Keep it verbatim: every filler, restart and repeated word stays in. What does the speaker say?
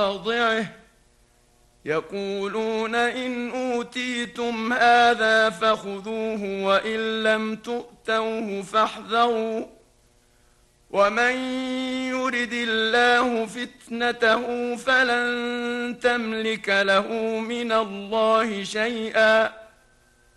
مواضعه يقولون إن أوتيتم هذا فخذوه وإن لم تؤتوه فاحذروا ومن يرد الله فتنته فلن تملك له من الله شيئا